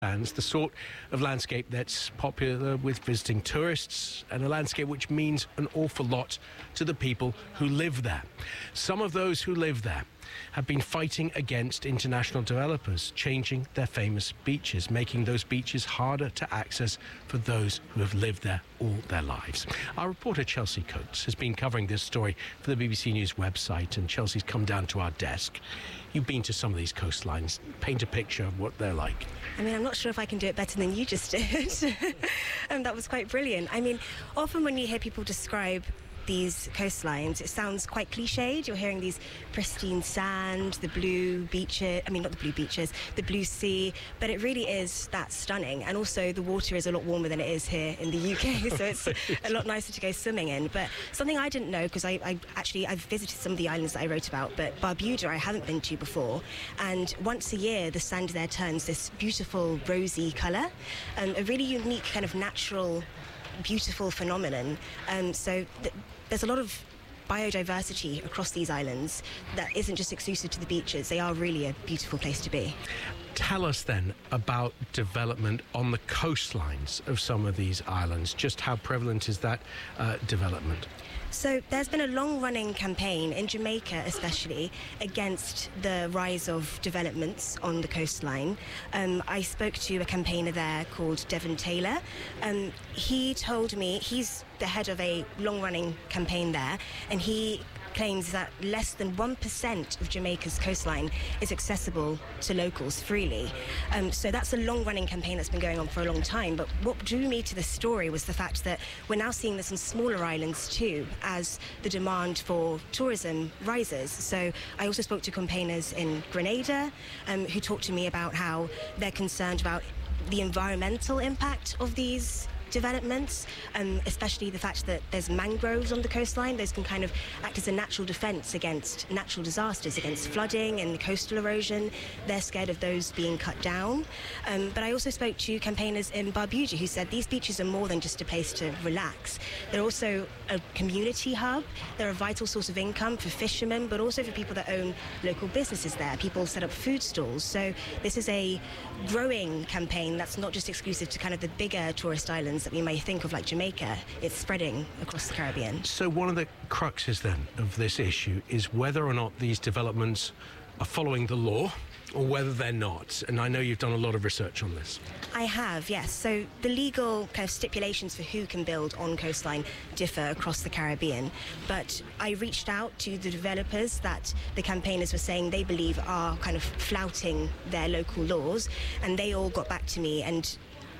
And it's the sort of landscape that's popular with visiting tourists, and a landscape which means an awful lot to the people who live there. Some of those who live there have been fighting against international developers, changing their famous beaches, making those beaches harder to access for those who have lived there all their lives. Our reporter Chelsea Coates has been covering this story for the BBC News website, and Chelsea's come down to our desk. You've been to some of these coastlines. Paint a picture of what they're like. I mean, I'm not sure if I can do it better than you just did. And that was quite brilliant. I mean, often when you hear people describe these coastlines, it sounds quite cliched. You're hearing these pristine sand, the blue beaches, I mean, not the blue beaches, the blue sea, but it really is that stunning. And also the water is a lot warmer than it is here in the UK, so it's a lot nicer to go swimming in. But something I didn't know, because I've visited some of the islands that I wrote about, but Barbuda I haven't been to before. And once a year, the sand there turns this beautiful rosy colour, a really unique kind of natural beautiful phenomenon. So there's a lot of biodiversity across these islands that isn't just exclusive to the beaches. They are really a beautiful place to be. Tell us then about development on the coastlines of some of these islands. Just how prevalent is that development? So there's been a long-running campaign in Jamaica especially against the rise of developments on the coastline. I spoke to a campaigner there called Devon Taylor. He told me he's the head of a long-running campaign there, and he claims that less than 1% of Jamaica's coastline is accessible to locals freely. So that's a long-running campaign that's been going on for a long time. But what drew me to this story was the fact that we're now seeing this on smaller islands too, as the demand for tourism rises. So I also spoke to campaigners in Grenada who talked to me about how they're concerned about the environmental impact of these developments, especially the fact that there's mangroves on the coastline. Those can kind of act as a natural defence against natural disasters, against flooding and coastal erosion. They're scared of those being cut down. But I also spoke to campaigners in Barbuda who said these beaches are more than just a place to relax. They're also a community hub. They're a vital source of income for fishermen, but also for people that own local businesses there. People set up food stalls. So this is a growing campaign that's not just exclusive to kind of the bigger tourist islands that we may think of like Jamaica. It's spreading across the Caribbean. So one of the cruxes then of this issue is whether or not these developments are following the law or whether they're not. And I know you've done a lot of research on this. I have, yes. So the legal kind of stipulations for who can build on coastline differ across the Caribbean. But I reached out to the developers that the campaigners were saying they believe are kind of flouting their local laws, and they all got back to me, and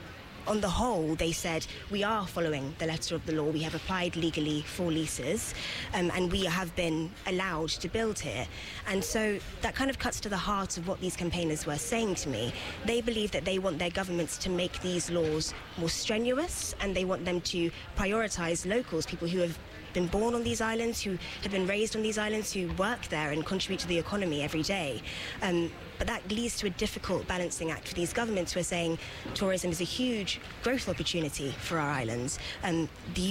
on the whole, they said, we are following the letter of the law. We have applied legally for leases, and we have been allowed to build here. And so that kind of cuts to the heart of what these campaigners were saying to me. They believe that they want their governments to make these laws more strenuous, and they want them to prioritise locals, people who have been born on these islands, who have been raised on these islands, who work there and contribute to the economy every day. But that leads to a difficult balancing act for these governments who are saying tourism is a huge growth opportunity for our islands. The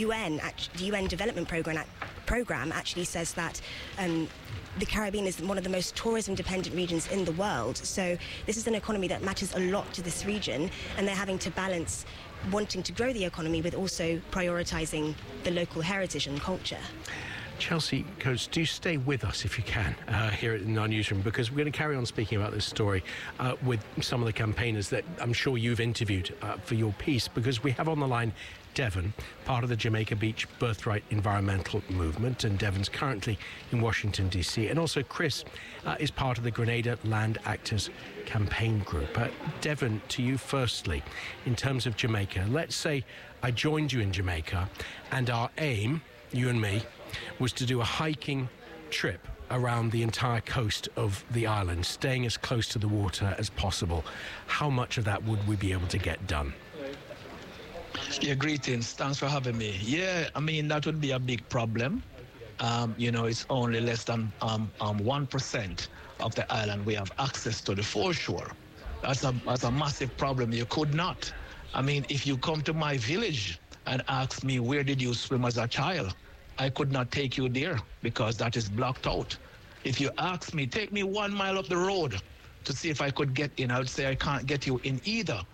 UN Development Programme actually says that the Caribbean is one of the most tourism-dependent regions in the world. So this is an economy that matters a lot to this region, and they're having to balance wanting to grow the economy with also prioritising the local heritage and culture. Chelsea Coates, do stay with us if you can here in our newsroom, because we're going to carry on speaking about this story with some of the campaigners that I'm sure you've interviewed for your piece, because we have on the line Devon, part of the Jamaica Beach Birthright Environmental Movement, and Devon's currently in Washington, D.C. And also Chris is part of the Grenada Land Actors Campaign Group. Devon, to you firstly, in terms of Jamaica, let's say I joined you in Jamaica and our aim, you and me, was to do a hiking trip around the entire coast of the island, staying as close to the water as possible. How much of that would we be able to get done? Yeah, greetings. Thanks for having me. Yeah, I mean, that would be a big problem. It's only less than 1% of the island we have access to the foreshore. That's a massive problem. You could not. I mean, if you come to my village and ask me, where did you swim as a child? I could not take you there because that is blocked out. If you ask me, take me 1 mile up the road to see if I could get in, I would say I can't get you in either